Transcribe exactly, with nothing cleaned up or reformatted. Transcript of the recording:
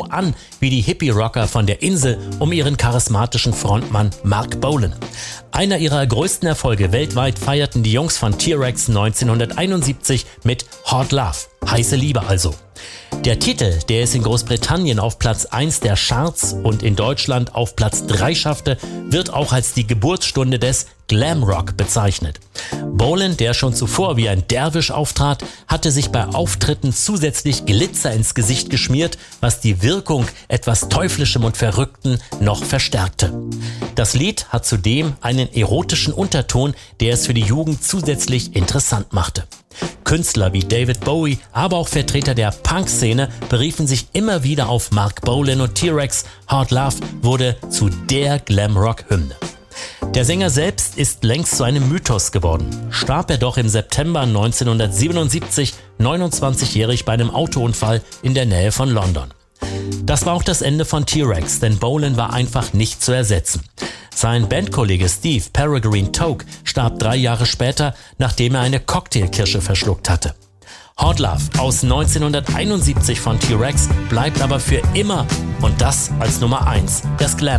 an wie die Hippie-Rocker von der Insel um ihren charismatischen Frontmann Marc Bolan. Einer ihrer größten Erfolge weltweit feierten die Jungs von T-Rex neunzehnhunderteinundsiebzig mit Hot Love, heiße Liebe also. Der Titel, der es in Großbritannien auf Platz eins der Charts und in Deutschland auf Platz drei schaffte, wird auch als die Geburtsstunde des Glamrock bezeichnet. Bolan, der schon zuvor wie ein Derwisch auftrat, hatte sich bei Auftritten zusätzlich Glitzer ins Gesicht geschmiert, was die Wirkung etwas Teuflischem und Verrückten noch verstärkte. Das Lied hat zudem einen erotischen Unterton, der es für die Jugend zusätzlich interessant machte. Künstler wie David Bowie, aber auch Vertreter der Punk-Szene beriefen sich immer wieder auf Marc Bolan und T-Rex. Hot Love wurde zu der Glamrock-Hymne. Der Sänger selbst ist längst zu einem Mythos geworden. Starb er doch im September neunzehnhundertsiebenundsiebzig, neunundzwanzigjährig bei einem Autounfall in der Nähe von London. Das war auch das Ende von T-Rex, denn Bolan war einfach nicht zu ersetzen. Sein Bandkollege Steve Peregrine Toke starb drei Jahre später, nachdem er eine Cocktailkirsche verschluckt hatte. Hot Love aus neunzehnhunderteinundsiebzig von T-Rex bleibt aber für immer und das als Nummer eins des Glam.